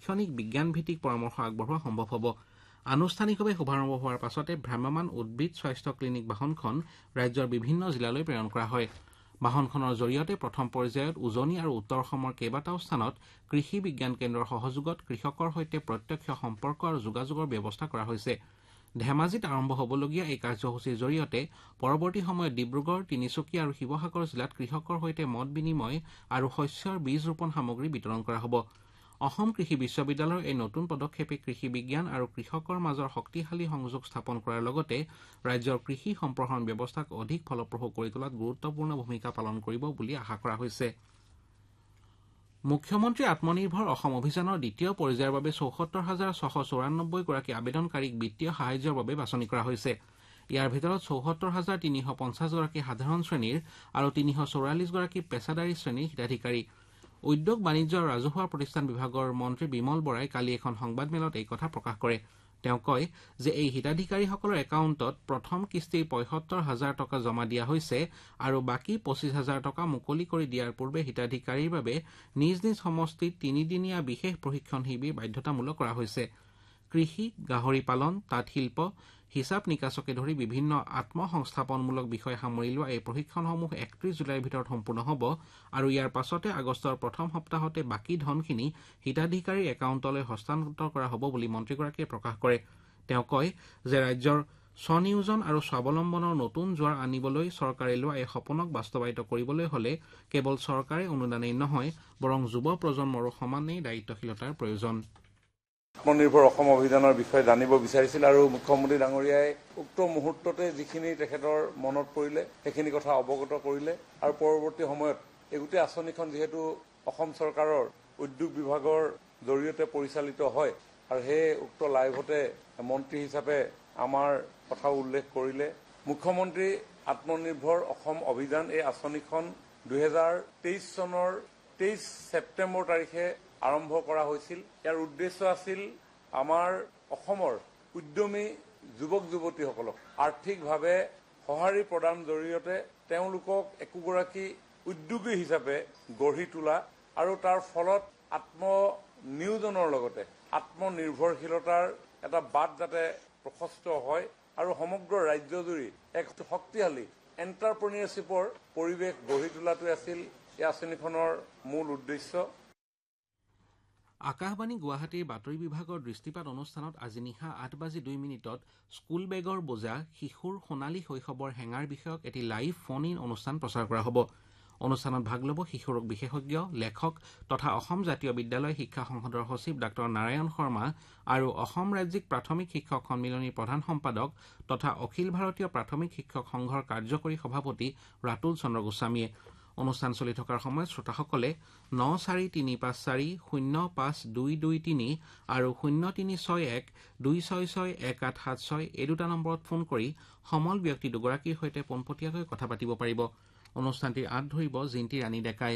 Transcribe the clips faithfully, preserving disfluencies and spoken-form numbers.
তাৎক্ষণিক বিজ্ঞান ভিত্তিক পৰামৰ্শ আগবঢ়োৱা সম্ভৱ হ'ব। আনুষ্ঠানিকভাৱে শুভাৰম্ভ হোৱাৰ পাছতে ভ্ৰাম্যমাণ উদ্ভিদ স্বাস্থ্য ক্লিনিক বাহনখন ৰাজ্যৰ বিভিন্ন জিলালৈ প্ৰেৰণ কৰা হয়। বাহনখনৰ জৰিয়তে প্ৰথম পৰ্যায়ত উজনি আৰু উত্তৰ অসমৰ কেইবাটাও স্থানত কৃষি বিজ্ঞান কেন্দ্ৰৰ সহযোগত কৃষকৰ সৈতে প্ৰত্যক্ষ সম্পৰ্ক আৰু যোগাযোগৰ ব্যৱস্থা কৰা হৈছে। ধেমাজিত আৰম্ভ হ'বলগীয়া এই কাৰ্যসূচীৰ জৰিয়তে পৰৱৰ্তী সময়ত ডিব্ৰুগড়, তিনিচুকীয়া আৰু শিৱসাগৰ জিলাত কৃষকৰ সৈতে মত বিনিময় আৰু শস্যৰ বীজ ৰোপণ সামগ্ৰী বিতৰণ কৰা হ'ব। অসম কৃষি বিশ্ববিদ্যালয়ৰ এই নতুন পদক্ষেপে কৃষি বিজ্ঞান আৰু কৃষকৰ মাজৰ শক্তিশালী সংযোগ স্থাপন কৰাৰ লগতে ৰাজ্যৰ কৃষি সম্প্ৰসাৰণ ব্যৱস্থাক অধিক ফলপ্ৰসূ কৰি তোলাত গুৰুত্বপূৰ্ণ ভূমিকা পালন কৰিব বুলি আশা কৰা হৈছে। মুখ্যমন্ত্ৰী আত্মনিৰ্ভৰ অসম অভিযানৰ দ্বিতীয় পৰ্যায়ৰ বাবে চৌসত্তৰ হাজাৰ ছশ চৌৰান্নব্বৈ গৰাকী আবেদনকাৰীক বিত্তীয় সাহায্যৰ বাবে বাছনি কৰা হৈছে। ইয়াৰ ভিতৰত চৌসত্তৰ হাজাৰ তিনিশ পঞ্চাছ গৰাকী সাধাৰণ শ্ৰেণীৰ আৰু তিনিশ চৌৰাল্লিছ গৰাকী পেছাদাৰী শ্ৰেণীৰ হিতাধিকাৰী। উদ্যোগ বাণিজ্য আৰু ৰাজহুৱা প্ৰতিষ্ঠান বিভাগৰ মন্ত্ৰী বিমল বৰাই কালি এখন সংবাদমেলত এই কথা প্ৰকাশ কৰে। তেওঁ কয় যে এই হিতাধিকাৰীসকলৰ একাউণ্টত প্ৰথম কিস্তিৰ পঁয়সত্তৰ হাজাৰ টকা জমা দিয়া হৈছে আৰু বাকী পঁচিছ হাজাৰ টকা মুকলি কৰি দিয়াৰ পূৰ্বে হিতাধিকাৰীৰ বাবে নিজ নিজ সমষ্টিত তিনিদিনীয়া বিশেষ প্ৰশিক্ষণ শিবিৰ বাধ্যতামূলক কৰা হৈছে। কৃষি, গাহৰি পালন, তাঁত শিল্প, হিচাপ নিকাচকে ধৰি বিভিন্ন আত্মসংস্থাপনমূলক বিষয় সামৰি লোৱা এই প্ৰশিক্ষণসমূহ একত্ৰিশ জুলাইৰ ভিতৰত সম্পূৰ্ণ হ'ব আৰু ইয়াৰ পাছতে আগষ্টৰ প্ৰথম সপ্তাহতে বাকী ধনখিনি হিতাধিকাৰীৰ একাউণ্টলৈ হস্তান্তৰ কৰা হ'ব বুলি মন্ত্ৰীগৰাকীয়ে প্ৰকাশ কৰে। তেওঁ কয় যে ৰাজ্যৰ স্বনিয়োজন আৰু স্বাৱলম্বনৰ নতুন জোৱাৰ আনিবলৈ চৰকাৰে লোৱা এই সপোনক বাস্তৱায়িত কৰিবলৈ হ'লে কেৱল চৰকাৰে অনুদানেই নহয়, বৰং যুৱ প্ৰজন্মৰো সমানেই দায়িত্বশীলতাৰ প্ৰয়োজন। আত্মনিৰ্ভৰ অসম অভিযানৰ বিষয়ে জানিব বিচাৰিছিল আৰু মুখ্যমন্ত্ৰী ডাঙৰীয়াই উক্ত মুহূৰ্ততে যিখিনি তেখেতৰ মনত পৰিলে সেইখিনি কথা অৱগত কৰিলে আৰু পৰৱৰ্তী সময়ত এই গোটেই আঁচনিখন যিহেতু অসম চৰকাৰৰ উদ্যোগ বিভাগৰ জৰিয়তে পৰিচালিত হয় আৰু সেই উক্ত লাইভতে মন্ত্ৰী হিচাপে আমাৰ কথা উল্লেখ কৰিলে। মুখ্যমন্ত্ৰী আত্মনিৰ্ভৰ অসম অভিযান এই আঁচনিখন দুহেজাৰ তেইছ চনৰ তেইছ ছেপ্টেম্বৰ তাৰিখে আৰম্ভ কৰা হৈছিল। ইয়াৰ উদ্দেশ্য আছিল আমাৰ অসমৰ উদ্যমী যুৱক যুৱতীসকলক আৰ্থিকভাৱে সঁহাৰি প্ৰদান জৰিয়তে তেওঁলোকক একোগৰাকী উদ্যোগী হিচাপে গঢ়ি তোলা আৰু তাৰ ফলত আত্মনিয়োজনৰ লগতে আত্মনিৰ্ভৰশীলতাৰ এটা বাট যাতে প্ৰশস্ত হয় আৰু সমগ্ৰ ৰাজ্যজুৰি এক শক্তিশালী এণ্টাৰপ্ৰেনিয়ৰশ্বিপৰ পৰিৱেশ গঢ়ি তোলাটোৱে আছিল এই আঁচনিখনৰ মূল উদ্দেশ্য। আকাশবাণী গুৱাহাটীৰ বাতৰি বিভাগৰ দৃষ্টিপাত অনুষ্ঠানত আজি নিশা আঠ বাজি দুই মিনিটত স্কুল বেগৰ বোজা শিশুৰ সোণালী শৈশৱৰ হেঙাৰ বিষয়ক এটি লাইভ ফোন ইন অনুষ্ঠান প্ৰচাৰ কৰা হ'ব। অনুষ্ঠানত ভাগ ল'ব শিশু ৰোগ বিশেষজ্ঞ, লেখক তথা অসম জাতীয় বিদ্যালয় শিক্ষা সংসদৰ সচিব ডাঃ নাৰায়ণ শৰ্মা আৰু অসম ৰাজ্যিক প্ৰাথমিক শিক্ষক সন্মিলনীৰ প্ৰধান সম্পাদক তথা অখিল ভাৰতীয় প্ৰাথমিক শিক্ষক সংঘৰ কাৰ্যকৰী সভাপতি ৰাতুল চন্দ্ৰ গোস্বামীয়ে। অনুষ্ঠান চলি থকাৰ সময়ত শ্ৰোতাসকলে ন চাৰি তিনি পাঁচ চাৰি শূন্য পাঁচ দুই দুই তিনি আৰু শূন্য তিনি ছয় এক দুই ছয় ছয় এক আঠ সাত ছয় এই দুটা নম্বৰত ফোন কৰি সমল ব্যক্তি দুগৰাকীৰ সৈতে পোনপটীয়াকৈ কথা পাতিব পাৰিব। অনুষ্ঠানটিৰ আঁত ধৰিব জিন্তি ৰাণী ডেকাই।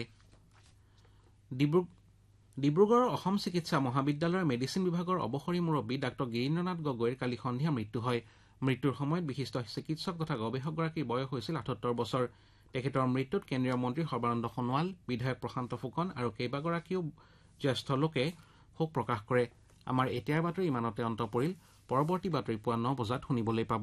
ডিব্ৰুগড়ৰ অসম চিকিৎসা মহাবিদ্যালয়ৰ মেডিচিন বিভাগৰ অৱসৰী মুৰব্বী ডাঃ গিৰীন্দ্ৰনাথ গগৈৰ কালি সন্ধিয়া মৃত্যু হয়। মৃত্যুৰ সময়ত বিশিষ্ট চিকিৎসক তথা গৱেষকগৰাকীৰ বয়স হৈছিল আঠসত্তৰ বছৰ। তেখেতৰ মৃত্যুত কেন্দ্ৰীয় মন্ত্ৰী সৰ্বানন্দ সোণোৱাল, বিধায়ক প্ৰশান্ত ফুকন আৰু কেইবাগৰাকীও জ্যেষ্ঠ লোকে শোক প্ৰকাশ কৰে। আমাৰ এতিয়াৰ বাতৰি ইমানতে অন্ত পৰিল। পৰৱৰ্তী বাতৰি পুৱা ন বজাত শুনিবলৈ পাব।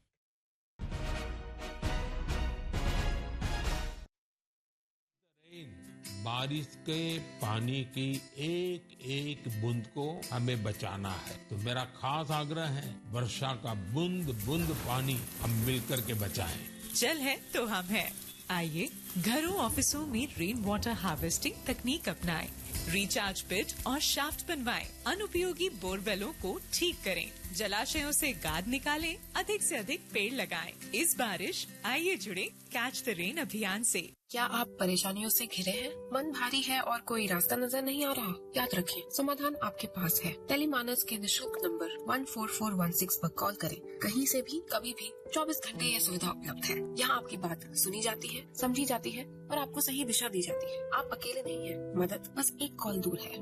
बारिश के पानी की एक एक बूंद को हमें बचाना है, तो मेरा खास आग्रह है वर्षा का बूंद बूंद पानी हम मिलकर के बचाएं। जल है तो हम है। आइए घरों ऑफिसों में रेन वाटर हार्वेस्टिंग तकनीक अपनाएं, रिचार्ज पिट और शाफ्ट बनवाएं, अनुपयोगी बोरवेलों को ठीक करें, जलाशयों से गाद निकालें, अधिक से अधिक पेड़ लगाएं। इस बारिश आइए जुड़े कैच द रेन अभियान से। क्या आप परेशानियों से घिरे हैं? मन भारी है और कोई रास्ता नजर नहीं आ रहा? याद रखें, समाधान आपके पास है। टेलीमानस के निशुल्क number one four four one six पर कॉल करें। कहीं से भी कभी भी चौबीस घंटे यह सुविधा उपलब्ध है। यहाँ आपकी बात सुनी जाती है, समझी जाती है और आपको सही दिशा दी जाती है। आप अकेले नहीं हैं। मदद बस एक कॉल दूर है।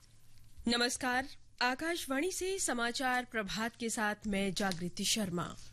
नमस्कार, आकाशवाणी से समाचार प्रभात के साथ मैं जागृति शर्मा।